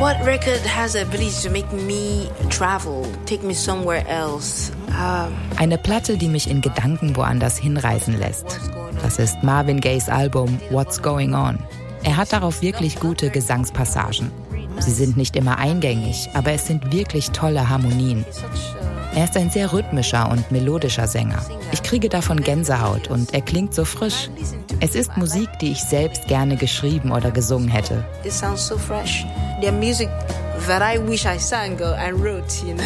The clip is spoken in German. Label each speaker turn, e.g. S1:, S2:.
S1: What record has the ability to make me travel, take me somewhere else?
S2: Eine Platte, die mich in Gedanken woanders hinreisen lässt. Das ist Marvin Gayes Album What's Going On. Er hat darauf wirklich gute Gesangspassagen. Sie sind nicht immer eingängig, aber es sind wirklich tolle Harmonien. Er ist ein sehr rhythmischer und melodischer Sänger. Ich kriege davon Gänsehaut und er klingt so frisch. Es ist Musik, die ich selbst gerne geschrieben oder gesungen hätte.
S1: It sounds so fresh. The music that I wish I sang and wrote,